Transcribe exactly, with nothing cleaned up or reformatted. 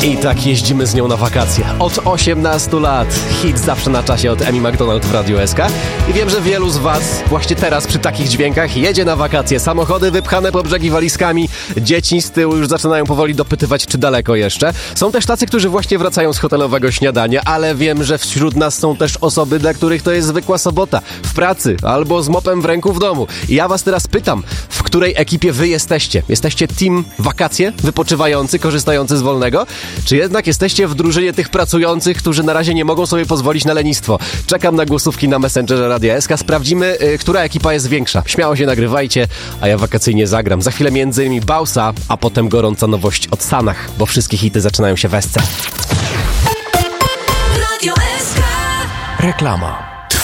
I tak jeździmy z nią na wakacje. Od osiemnastu lat. Hit zawsze na czasie od Emi McDonald w Radiu S K. I wiem, że wielu z was właśnie teraz przy takich dźwiękach jedzie na wakacje. Samochody wypchane po brzegi walizkami. Dzieci z tyłu już zaczynają powoli dopytywać, czy daleko jeszcze. Są też tacy, którzy właśnie wracają z hotelowego śniadania, ale wiem, że wśród nas są też osoby, dla których to jest zwykła sobota. W pracy albo z mopem w ręku w domu. I ja was teraz pytam, w której ekipie wy jesteście? Jesteście team wakacje, wypoczywający, korzystający z wolnego? Czy jednak jesteście w drużynie tych pracujących, którzy na razie nie mogą sobie pozwolić na lenistwo? Czekam na głosówki na Messengerze Radia S K. Sprawdzimy, y, która ekipa jest większa. Śmiało się nagrywajcie, a ja wakacyjnie zagram. Za chwilę między innymi Bausa, a potem gorąca nowość od Sanach, bo wszystkie hity zaczynają się w S C. Radio S K. Reklama.